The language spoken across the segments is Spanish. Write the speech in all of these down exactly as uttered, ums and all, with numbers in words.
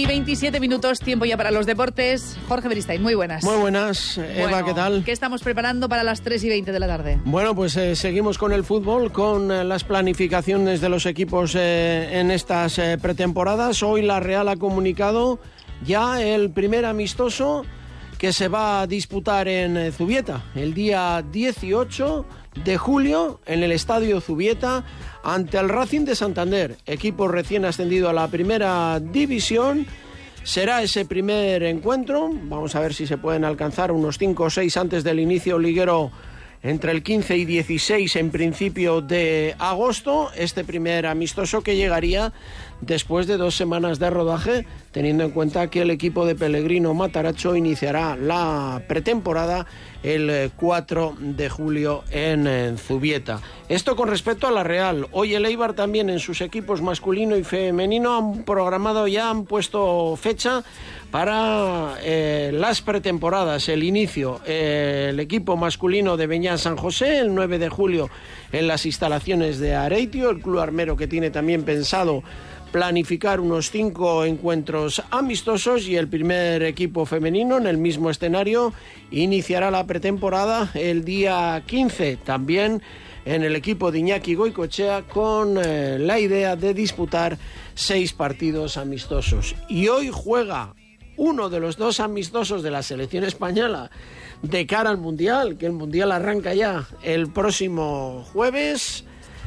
veintisiete minutos, tiempo ya para los deportes. Jorge Beristain, muy buenas. Muy buenas, Eva, bueno, ¿qué tal? ¿Qué estamos preparando para las tres y veinte de la tarde? Bueno, pues eh, seguimos con el fútbol, con eh, las planificaciones de los equipos eh, en estas eh, pretemporadas. Hoy la Real ha comunicado ya el primer amistoso que se va a disputar en eh, Zubieta, el día dieciocho de julio, en el Estadio Zubieta, ante el Racing de Santander, equipo recién ascendido a la primera división. Será ese primer encuentro, vamos a ver si se pueden alcanzar unos cinco o seis antes del inicio liguero, entre el quince y dieciséis en principio de agosto, este primer amistoso que llegaría después de dos semanas de rodaje, teniendo en cuenta que el equipo de Pellegrino Matarazzo iniciará la pretemporada el cuatro de julio en, en Zubieta. Esto con respecto a la Real. Hoy el Eibar también en sus equipos masculino y femenino han programado, ya han puesto fecha para eh, las pretemporadas, el inicio. Eh, el equipo masculino de Beñá San José, el nueve de julio en las instalaciones de Areitio, el club armero que tiene también pensado planificar unos cinco encuentros amistosos, y el primer equipo femenino en el mismo escenario iniciará la pretemporada el día quince, también en el equipo de Iñaki Goicoechea, con eh, la idea de disputar seis partidos amistosos. Y hoy juega uno de los dos amistosos de la selección española de cara al Mundial, que el Mundial arranca ya el próximo jueves.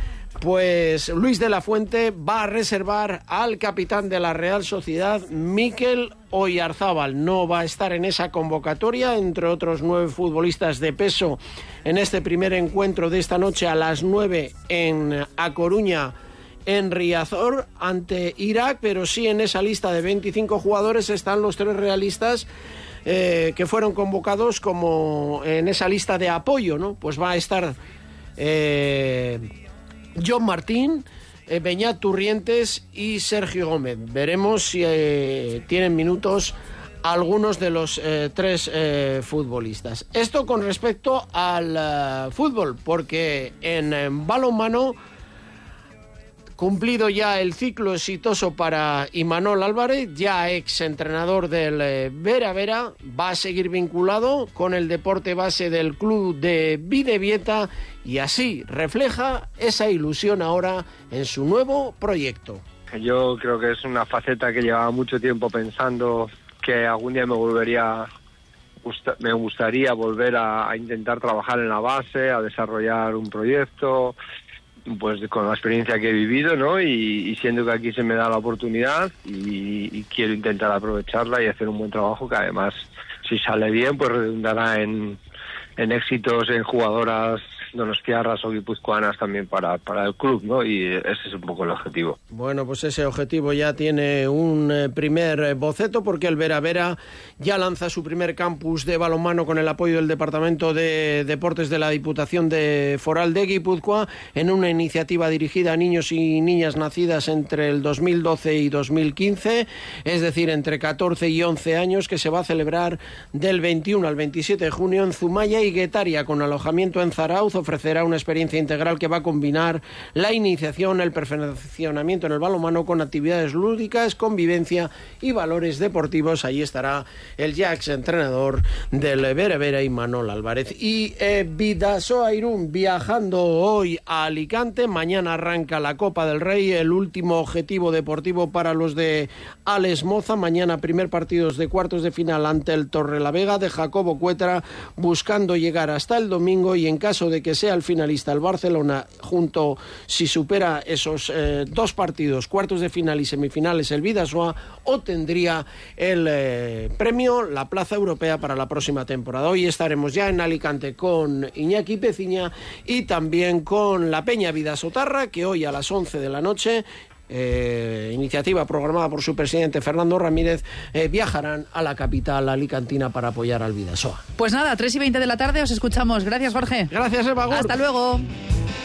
Pues Luis de la Fuente va a reservar al capitán de la Real Sociedad, Mikel Oyarzábal. No va a estar en esa convocatoria, entre otros nueve futbolistas de peso, en este primer encuentro de esta noche a las nueve en A Coruña, en Riazor, ante Irak, pero sí en esa lista de veinticinco jugadores están los tres realistas eh, que fueron convocados como en esa lista de apoyo, ¿no? Pues va a estar Eh, John Martín, eh, Beñat Turrientes y Sergio Gómez. Veremos si eh, tienen minutos algunos de los eh, tres eh, futbolistas. Esto con respecto al uh, fútbol, porque en, en balonmano, cumplido ya el ciclo exitoso para Imanol Álvarez, ya ex entrenador del eh, Vera Vera, va a seguir vinculado con el deporte base del club de Bidebieta, y así refleja esa ilusión ahora en su nuevo proyecto. Yo creo que es una faceta que llevaba mucho tiempo pensando que algún día me volvería, me gustaría volver a, a intentar trabajar en la base, a desarrollar un proyecto, pues con la experiencia que he vivido, ¿no? Y, y siendo que aquí se me da la oportunidad y, y quiero intentar aprovecharla y hacer un buen trabajo que además, si sale bien, pues redundará en, en éxitos en jugadoras donostiarras o guipuzcoanas también para, para el club, ¿no? Y ese es un poco el objetivo. Bueno, pues ese objetivo ya tiene un eh, primer eh, boceto, porque el Vera Vera ya lanza su primer campus de balonmano con el apoyo del Departamento de Deportes de la Diputación de Foral de Guipúzcoa, en una iniciativa dirigida a niños y niñas nacidas entre el dos mil doce y dos mil quince, es decir, entre catorce y once años, que se va a celebrar del veintiuno al veintisiete de junio en Zumaya y Guetaria, con alojamiento en Zarauz. Ofrecerá una experiencia integral que va a combinar la iniciación, el perfeccionamiento en el balonmano con actividades lúdicas, convivencia y valores deportivos. Ahí estará el ya ex entrenador del Vera Vera, Imanol Álvarez. Y eh, Bidasoa Irún viajando hoy a Alicante. Mañana arranca la Copa del Rey, el último objetivo deportivo para los de Alex Moza. Mañana primer partido de cuartos de final ante el Torrelavega de Jacobo Cuetra, buscando llegar hasta el domingo, y en caso de que sea el finalista el Barcelona, junto, si supera esos eh, dos partidos, cuartos de final y semifinales, el Bidasoa, obtendría el eh, premio, la plaza europea para la próxima temporada. Hoy estaremos ya en Alicante con Iñaki Peciña y también con la Peña Bidasotarra, que hoy a las once de la noche, Eh, iniciativa programada por su presidente Fernando Ramírez, eh, viajarán a la capital alicantina para apoyar al Bidasoa. Pues nada, tres y veinte de la tarde os escuchamos. Gracias, Jorge. Gracias, Eva Gurt. Hasta luego.